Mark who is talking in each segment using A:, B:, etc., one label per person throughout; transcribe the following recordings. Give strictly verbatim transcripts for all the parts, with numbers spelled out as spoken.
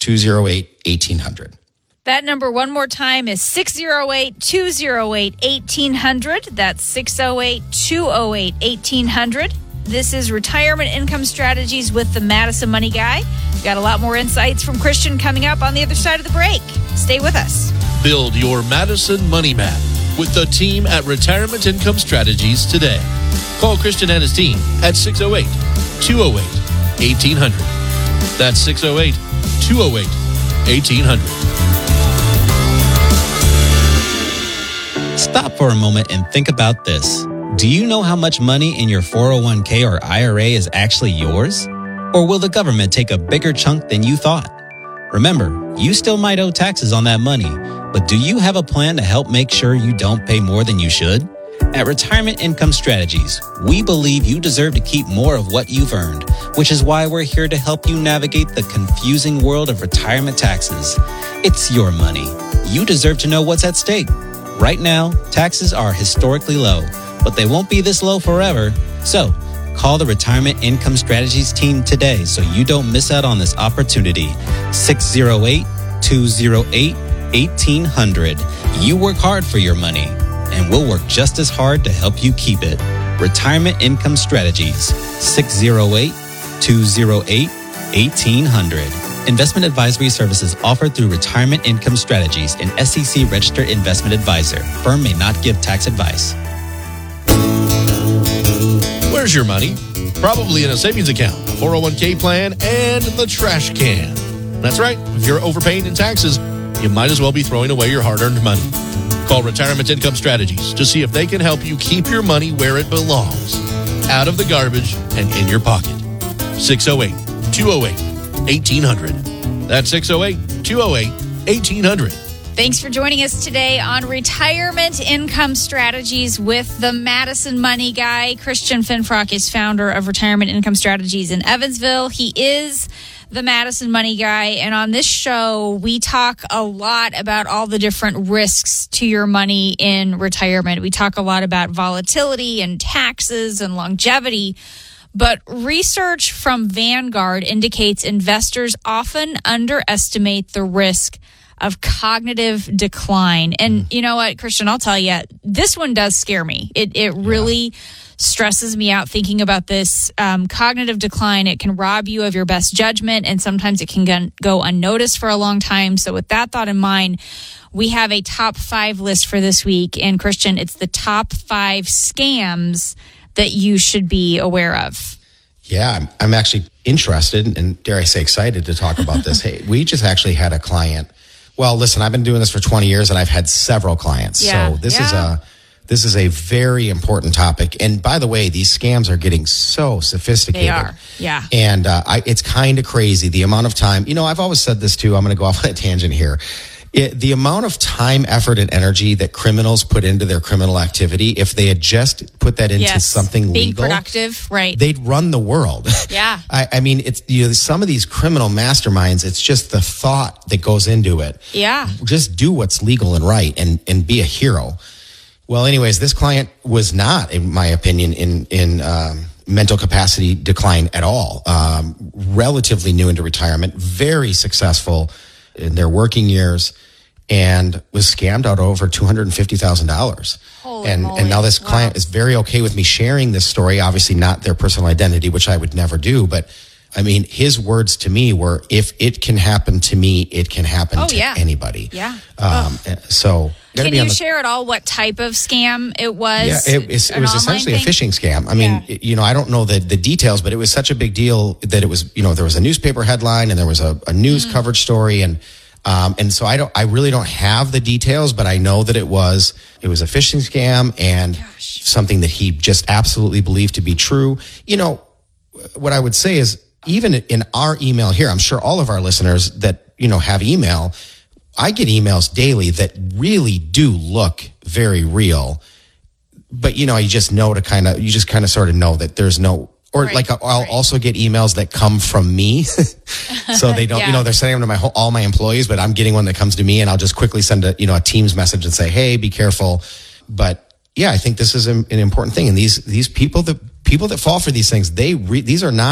A: two oh eight, eighteen hundred.
B: That number one more time is six oh eight, two oh eight, eighteen hundred. That's six oh eight, two oh eight, eighteen hundred. This is Retirement Income Strategies with the Madison Money Guy. We've got a lot more insights from Christian coming up on the other side of the break. Stay with us.
C: Build your Madison Money Map with the team at Retirement Income Strategies today. Call Christian and his team at six oh eight, two oh eight, eighteen hundred. That's six oh eight, two oh eight, eighteen hundred.
D: Stop for a moment and think about this. Do you know how much money in your four oh one k or I R A is actually yours? Or will the government take a bigger chunk than you thought? Remember, you still might owe taxes on that money, but do you have a plan to help make sure you don't pay more than you should? At Retirement Income Strategies, we believe you deserve to keep more of what you've earned, which is why we're here to help you navigate the confusing world of retirement taxes. It's your money. You deserve to know what's at stake. Right now, taxes are historically low, but they won't be this low forever. So, call the Retirement Income Strategies team today so you don't miss out on this opportunity. six oh eight, two oh eight, eighteen hundred. You work hard for your money, and we'll work just as hard to help you keep it. Retirement Income Strategies, six oh eight, two oh eight, eighteen hundred. Investment advisory services offered through Retirement Income Strategies, an S E C registered investment advisor. Firm may not give tax advice.
C: Where's your money? Probably in a savings account, a four oh one k plan, and the trash can. That's right. If you're overpaying in taxes, you might as well be throwing away your hard-earned money. Call Retirement Income Strategies to see if they can help you keep your money where it belongs, out of the garbage and in your pocket. six oh eight, two oh eight, eighteen hundred. That's six oh eight, two oh eight, eighteen hundred.
B: Thanks for joining us today on Retirement Income Strategies with the Madison Money Guy. Christian Finfrock is founder of Retirement Income Strategies in Evansville. He is the Madison Money Guy, and on this show, we talk a lot about all the different risks to your money in retirement. We talk a lot about volatility and taxes and longevity. But research from Vanguard indicates investors often underestimate the risk of cognitive decline. And you know what, Christian, I'll tell you, this one does scare me. It it really yeah. stresses me out thinking about this. Um, cognitive decline, it can rob you of your best judgment, and sometimes it can go unnoticed for a long time. So with that thought in mind, we have a top five list for this week. And Christian, it's the top five scams that you should be aware of.
A: Yeah, I'm, I'm actually interested and, dare I say, excited to talk about this. Hey, we just actually had a client. Well, listen, I've been doing this for twenty years, and I've had several clients.
B: Yeah,
A: so this
B: yeah.
A: is a this is a very important topic. And by the way, these scams are getting so sophisticated.
B: They are, yeah.
A: And uh, I, it's kind of crazy the amount of time. You know, I've always said this too. I'm going to go off on a tangent here. It, the amount of time, effort, and energy that criminals put into their criminal activity, if they had just put that into
B: yes.
A: something
B: Being
A: legal,
B: productive, right?
A: They'd run the world.
B: Yeah.
A: I, I mean, it's you know, some of these criminal masterminds. It's just the thought that goes into it.
B: Yeah.
A: Just do what's legal and right, and and be a hero. Well, anyways, this client was not, in my opinion, in in um, mental capacity decline at all. Um, relatively new into retirement, very successful in their working years, and was scammed out over two hundred fifty thousand dollars. And
B: moly.
A: and now this
B: Wow.
A: client is very okay with me sharing this story, obviously not their personal identity, which I would never do. But I mean, his words to me were, if it can happen to me, it can happen
B: Oh,
A: to
B: yeah.
A: anybody.
B: Yeah.
A: Um, So gotta
B: Can
A: be
B: you
A: on the,
B: share at all what type of scam it was?
A: Yeah, it, it's, it
B: An
A: was
B: online
A: essentially
B: thing?
A: a phishing scam. I mean,
B: Yeah.
A: you know, I don't know the, the details, but it was such a big deal that it was, you know, there was a newspaper headline and there was a, a news
B: Mm.
A: coverage story. And, um, and so I don't, I really don't have the details, but I know that it was, it was a phishing scam and
B: Gosh.
A: something that he just absolutely believed to be true. You know, what I would say is, even in our email here, I'm sure all of our listeners that, you know, have email, I get emails daily that really do look very real. But, you know, you just know to kind of, you just kind of sort of know that there's no, or
B: Right,
A: like I'll
B: right.
A: also get emails that come from me. So they don't,
B: Yeah.
A: you know, they're sending them to my whole, all my employees, but I'm getting one that comes to me, and I'll just quickly send a, you know, a Teams message and say, hey, be careful. But yeah, I think this is an, an important thing. And these, these people that, people that fall for these things, they re, these are not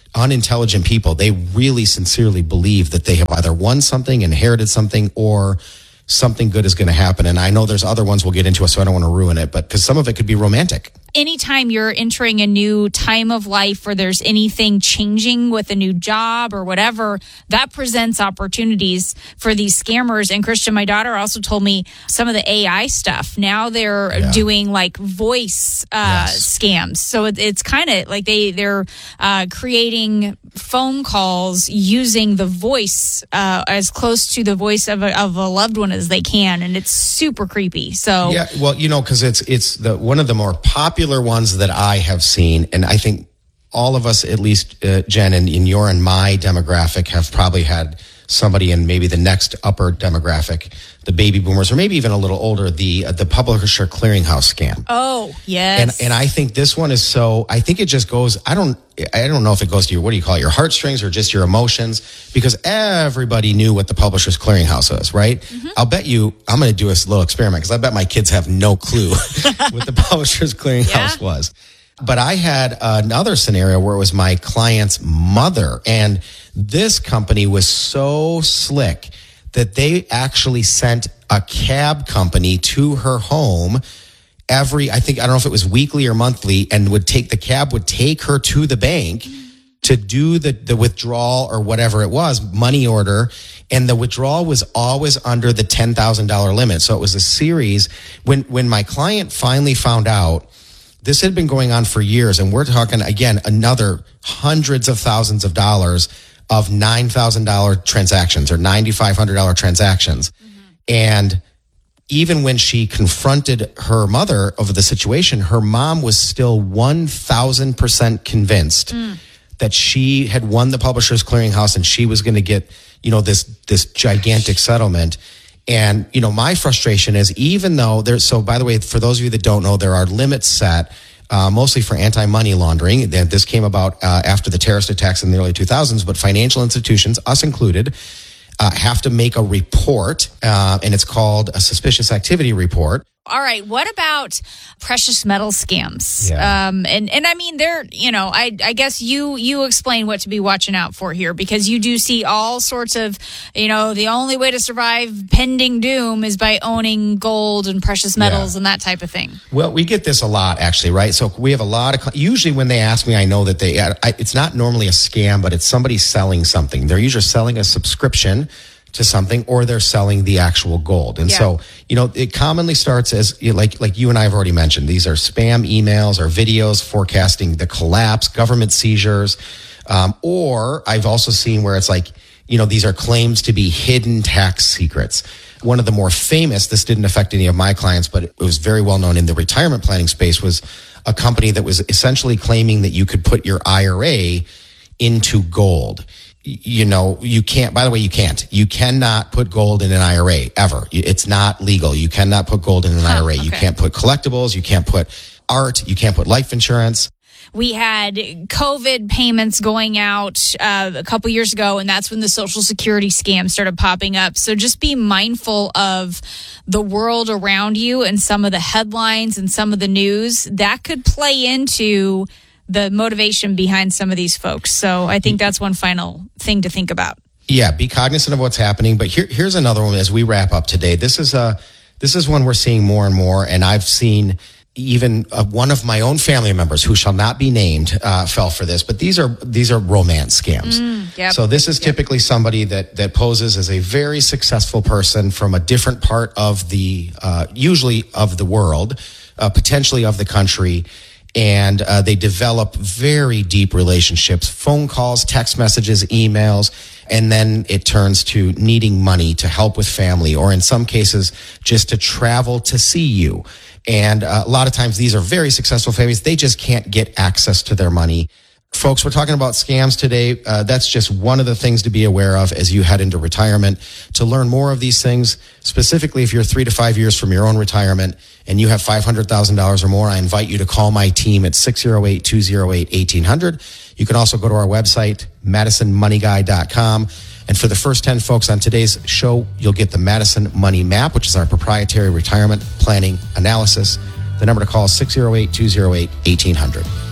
A: unintelligent people, they really sincerely believe that they have either won something, inherited something, or something good is going to happen. And I know there's other ones we'll get into, so I don't want to ruin it, but because some of it could be romantic.
B: Anytime you're entering a new time of life or there's anything changing with a new job or whatever, that presents opportunities for these scammers. And Christian, my daughter, also told me some of the A I stuff. Now they're yeah. doing like voice uh, yes. scams. So it, it's kind of like they, they're uh, creating phone calls using the voice uh, as close to the voice of a, of a loved one as they can. And it's super creepy. So
A: yeah, well, you know, because it's, it's the one of the more popular ones that I have seen, and I think all of us, at least uh, Jen, and in your and my demographic, have probably had somebody in maybe the next upper demographic, the baby boomers, or maybe even a little older, the uh, the publisher clearinghouse scam.
B: Oh, yes.
A: And and I think this one is so. I think it just goes. I don't. I don't know if it goes to your, what do you call it, your heartstrings or just your emotions, because everybody knew what the publisher's clearinghouse is, right? Mm-hmm. I'll bet you. I'm going to do a little experiment because I bet my kids have no clue what the publisher's clearinghouse yeah. was. But I had another scenario where it was my client's mother, and this company was so slick that they actually sent a cab company to her home every, I think, I don't know if it was weekly or monthly, and would take, the cab would take her to the bank to do the, the withdrawal or whatever it was, money order. And the withdrawal was always under the ten thousand dollars limit. So it was a series. When, when my client finally found out, this had been going on for years, and we're talking, again, another hundreds of thousands of dollars of nine thousand dollars transactions or nine thousand five hundred dollars transactions. Mm-hmm. And even when she confronted her mother over the situation, her mom was still one thousand percent convinced mm. that she had won the publisher's clearinghouse and she was going to get, you know, this, this gigantic settlement. And, you know, my frustration is, even though there's, so by the way, for those of you that don't know, there are limits set, uh, mostly for anti-money laundering. This came about uh, after the terrorist attacks in the early two thousands, but financial institutions, us included, uh, have to make a report, uh, and it's called a suspicious activity report.
B: All right. What about precious metal scams?
A: Yeah.
B: Um, and, and I mean, they're, you know, I, I guess you, you explain what to be watching out for here, because you do see all sorts of, you know, the only way to survive pending doom is by owning gold and precious metals yeah. and that type of thing.
A: Well, we get this a lot, actually, right? So we have a lot of, usually when they ask me, I know that they, I, it's not normally a scam, but it's somebody selling something. They're usually selling a subscription to something, or they're selling the actual gold. And yeah. so, you know, it commonly starts as, you know, like, like you and I have already mentioned, these are spam emails or videos forecasting the collapse, government seizures. Um, or I've also seen where it's like, you know, these are claims to be hidden tax secrets. One of the more famous, this didn't affect any of my clients, but it was very well known in the retirement planning space, was a company that was essentially claiming that you could put your I R A into gold. You know, you can't, by the way, you can't. You cannot put gold in an I R A ever. It's not legal. You cannot put gold in an huh, I R A. Okay. You can't put collectibles. You can't put art. You can't put life insurance.
B: We had COVID payments going out uh, a couple years ago, and that's when the Social Security scam started popping up. So just be mindful of the world around you and some of the headlines and some of the news that could play into the motivation behind some of these folks. So I think that's one final thing to think about.
A: Yeah, be cognizant of what's happening. But here, here's another one as we wrap up today. This is a, this is one we're seeing more and more, and I've seen even uh, one of my own family members, who shall not be named, uh, fell for this. But these are these are romance scams. Mm, yep. So this is typically yep. somebody that that poses as a very successful person from a different part of the, uh, usually of the world, uh, potentially of the country. And uh, they develop very deep relationships, phone calls, text messages, emails, and then it turns to needing money to help with family, or in some cases, just to travel to see you. And uh, a lot of times these are very successful families. They just can't get access to their money. Folks, we're talking about scams today. Uh, that's just one of the things to be aware of as you head into retirement. To learn more of these things, specifically if you're three to five years from your own retirement and you have five hundred thousand dollars or more, I invite you to call my team at six oh eight, two oh eight, eighteen hundred. You can also go to our website, madison money guy dot com. And for the first ten folks on today's show, you'll get the Madison Money Map, which is our proprietary retirement planning analysis. The number to call is six oh eight, two oh eight, eighteen hundred.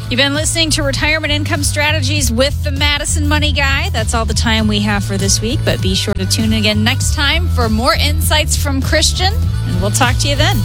B: You've been listening to Retirement Income Strategies with the Madison Money Guy. That's all the time we have for this week, but be sure to tune in again next time for more insights from Christian, and we'll talk to you then.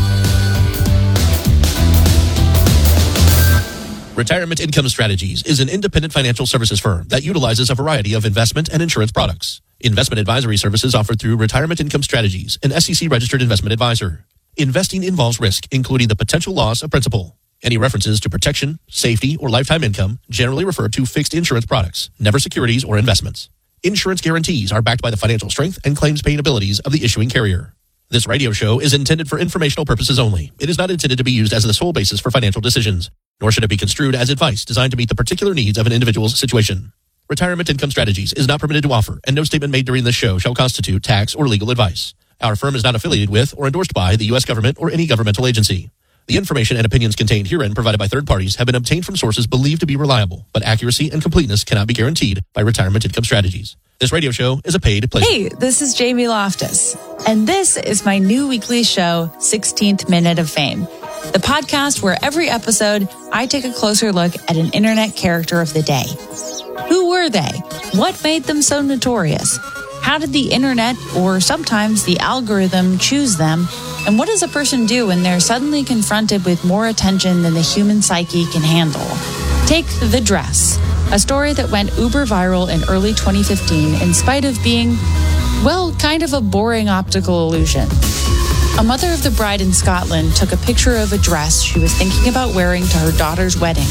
C: Retirement Income Strategies is an independent financial services firm that utilizes a variety of investment and insurance products. Investment advisory services offered through Retirement Income Strategies, an S E C-registered investment advisor. Investing involves risk, including the potential loss of principal. Any references to protection, safety, or lifetime income generally refer to fixed insurance products, never securities or investments. Insurance guarantees are backed by the financial strength and claims-paying abilities of the issuing carrier. This radio show is intended for informational purposes only. It is not intended to be used as the sole basis for financial decisions, nor should it be construed as advice designed to meet the particular needs of an individual's situation. Retirement Income Strategies is not permitted to offer, and no statement made during this show shall constitute tax or legal advice. Our firm is not affiliated with or endorsed by the U S government or any governmental agency. The information and opinions contained herein provided by third parties have been obtained from sources believed to be reliable, but accuracy and completeness cannot be guaranteed by Retirement Income Strategies. This radio show is a paid pleasure.
E: Hey, this is Jamie Loftus, and this is my new weekly show, sixteenth Minute of Fame, the podcast where every episode I take a closer look at an internet character of the day. Who were they? What made them so notorious? How did the internet, or sometimes the algorithm, choose them? And what does a person do when they're suddenly confronted with more attention than the human psyche can handle? Take The Dress, a story that went uber viral in early twenty fifteen in spite of being, well, kind of a boring optical illusion. A mother of the bride in Scotland took a picture of a dress she was thinking about wearing to her daughter's wedding.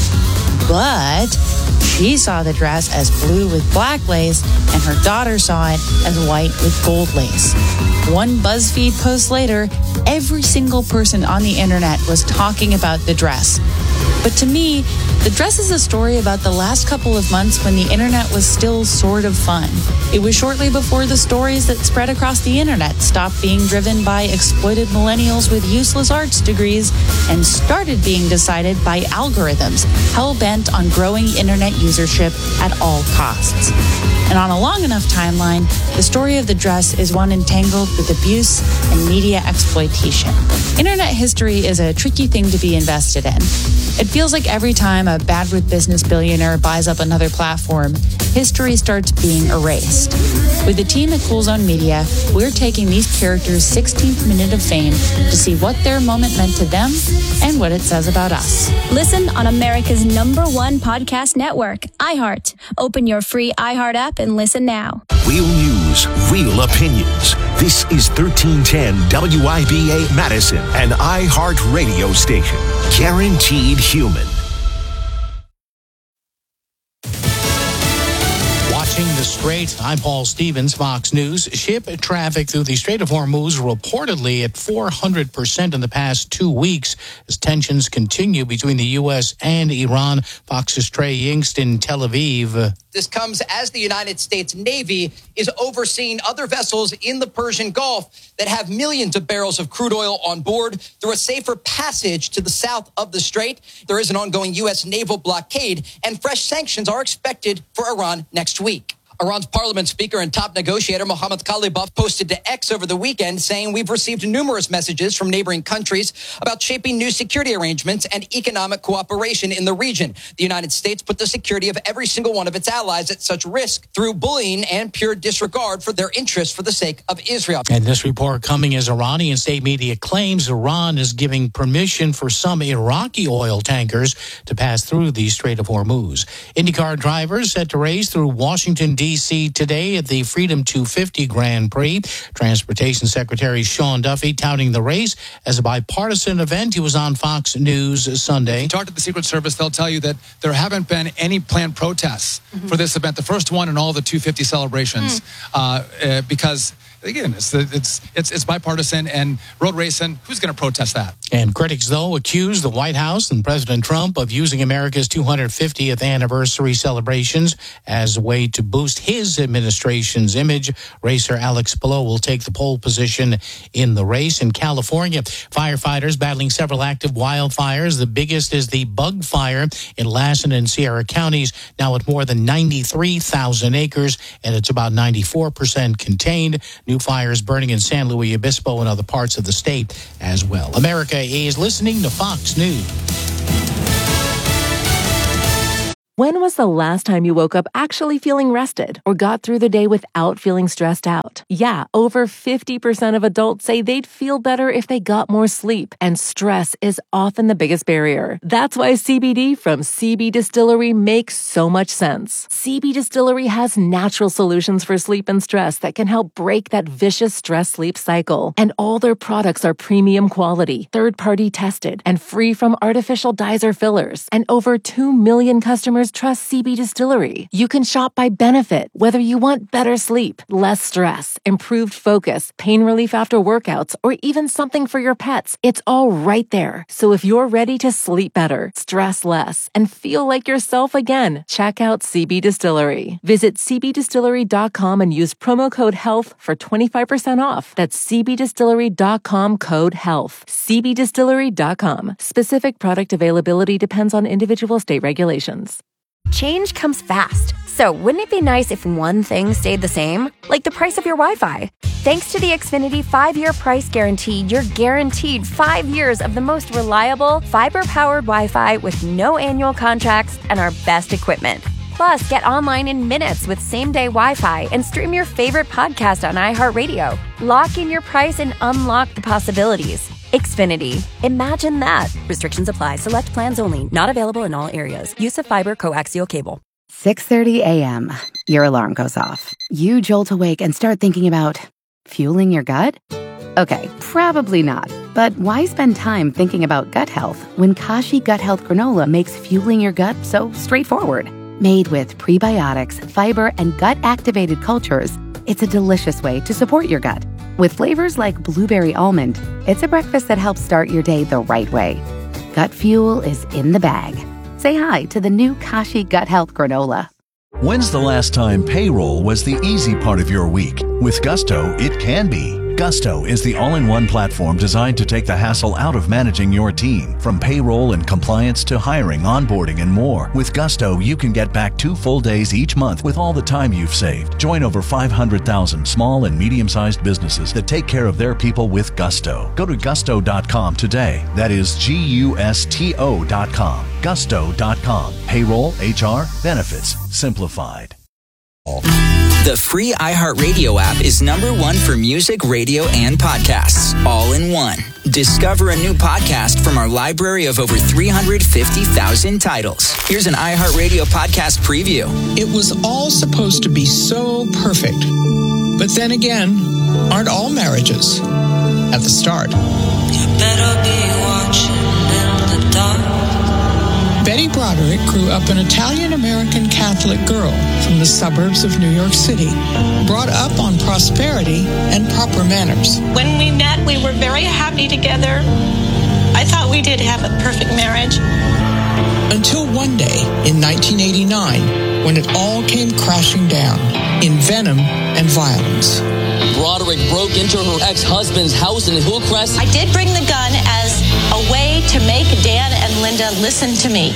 E: But she saw the dress as blue with black lace, and her daughter saw it as white with gold lace. One BuzzFeed post later, every single person on the internet was talking about the dress. But to me, the dress is a story about the last couple of months when the internet was still sort of fun. It was shortly before the stories that spread across the internet stopped being driven by exploited millennials with useless arts degrees and started being decided by algorithms hell-bent on growing internet usership at all costs. And on a long enough timeline, the story of the dress is one entangled with abuse and media exploitation. Internet history is a tricky thing to be invested in. It feels like every time a bad with business billionaire buys up another platform, history starts being erased. With the team at Cool Zone Media, we're taking these characters' sixteenth minute of fame to see what their moment meant to them and what it says about us.
F: Listen on America's number one podcast network, iHeart. Open your free iHeart app and listen now.
G: Real news, real opinions. This is thirteen ten W I B A Madison, an iHeart radio station. Guaranteed human.
H: Watching the Strait, I'm Paul Stevens, Fox News. Ship traffic through the Strait of Hormuz reportedly at four hundred percent in the past two weeks as tensions continue between the U S and Iran. Fox's Trey Yingst in Tel Aviv.
I: This comes as the United States Navy is overseeing other vessels in the Persian Gulf that have millions of barrels of crude oil on board through a safer passage to the south of the strait. There is an ongoing U S naval blockade, and fresh sanctions are expected for Iran next week. Iran's parliament speaker and top negotiator Mohammad Khalibaf posted to X over the weekend saying, "We've received numerous messages from neighboring countries about shaping new security arrangements and economic cooperation in the region. The United States put the security of every single one of its allies at such risk through bullying and pure disregard for their interests for the sake of Israel."
H: And this report coming as Iranian state media claims Iran is giving permission for some Iraqi oil tankers to pass through the Strait of Hormuz. IndyCar drivers set to race through Washington, D C today at the Freedom two fifty Grand Prix. Transportation Secretary Sean Duffy touting the race as a bipartisan event. He was on Fox News Sunday.
J: If you talk to the Secret Service, they'll tell you that there haven't been any planned protests mm-hmm. for this event, the first one in all the two fifty celebrations, mm. uh, uh, because again, it's, it's it's it's bipartisan, and road racing, who's going to protest that?
H: And critics, though, accuse the White House and President Trump of using America's two hundred fiftieth anniversary celebrations as a way to boost his administration's image. Racer Alex Palou will take the pole position in the race. In California, firefighters battling several active wildfires. The biggest is the bug fire in Lassen and Sierra counties, now at more than ninety-three thousand acres, and it's about ninety-four percent contained. New fires burning in San Luis Obispo and other parts of the state as well. America is listening to Fox News.
K: When was the last time you woke up actually feeling rested or got through the day without feeling stressed out? Yeah, over fifty percent of adults say they'd feel better if they got more sleep, and stress is often the biggest barrier. That's why C B D from C B Distillery makes so much sense. C B Distillery has natural solutions for sleep and stress that can help break that vicious stress-sleep cycle. And all their products are premium quality, third-party tested, and free from artificial dyes or fillers. And over two million customers trust C B Distillery. You can shop by benefit, whether you want better sleep, less stress, improved focus, pain relief after workouts, or even something for your pets. It's all right there. So if you're ready to sleep better, stress less, and feel like yourself again, check out C B Distillery. Visit c b distillery dot com and use promo code HEALTH for twenty-five percent off. That's c b distillery dot com code HEALTH. c b distillery dot com. Specific product availability depends on individual state regulations.
L: Change comes fast, so wouldn't it be nice if one thing stayed the same? Like the price of your Wi-Fi. Thanks to the Xfinity five-year price guarantee, you're guaranteed five years of the most reliable, fiber-powered Wi-Fi with no annual contracts and our best equipment. Plus, get online in minutes with same-day Wi-Fi and stream your favorite podcast on iHeartRadio. Lock in your price and unlock the possibilities. Xfinity. Imagine that. Restrictions apply. Select plans only. Not available in all areas. Use of fiber coaxial cable.
M: six thirty a.m. Your alarm goes off. You jolt awake and start thinking about fueling your gut? Okay, probably not. But why spend time thinking about gut health when Kashi Gut Health Granola makes fueling your gut so straightforward? Made with prebiotics, fiber, and gut-activated cultures, it's a delicious way to support your gut. With flavors like blueberry almond, it's a breakfast that helps start your day the right way. Gut fuel is in the bag. Say hi to the new Kashi Gut Health Granola.
N: When's the last time payroll was the easy part of your week? With Gusto, it can be. Gusto is the all-in-one platform designed to take the hassle out of managing your team. From payroll and compliance to hiring, onboarding, and more. With Gusto, you can get back two full days each month with all the time you've saved. Join over five hundred thousand small and medium-sized businesses that take care of their people with Gusto. Go to gusto dot com today. That is G U S T O dot com. gusto dot com. Payroll, H R, benefits, simplified.
O: The free iHeartRadio app is number one for music, radio, and podcasts, all in one. Discover a new podcast from our library of over three hundred fifty thousand titles. Here's an iHeartRadio podcast preview.
P: It was all supposed to be so perfect. But then again, aren't all marriages at the start? You better be watching in the dark. Betty Broderick grew up an Italian-American Catholic girl from the suburbs of New York City, brought up on prosperity and proper manners.
Q: When we met, we were very happy together. I thought we did have a perfect marriage.
P: Until one day in nineteen eighty-nine, when it all came crashing down in venom and violence.
R: Broderick broke into her ex-husband's house in Hillcrest.
Q: I did bring the gun as a way to make Dan and Linda listen to me.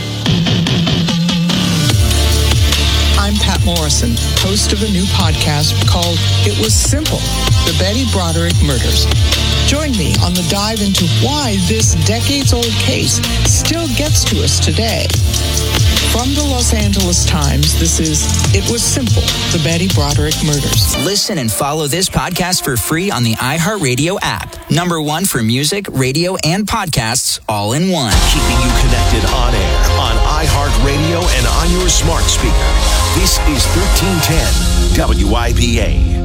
P: I'm Pat Morrison, host of a new podcast called It Was Simple, The Betty Broderick Murders. Join me on the dive into why this decades-old case still gets to us today. From the Los Angeles Times, this is It Was Simple, The Betty Broderick Murders.
O: Listen and follow this podcast for free on the iHeartRadio app. Number one for music, radio, and podcasts, all in one.
G: Keeping you connected on air, on iHeartRadio, and on your smart speaker. This is thirteen ten W I B A.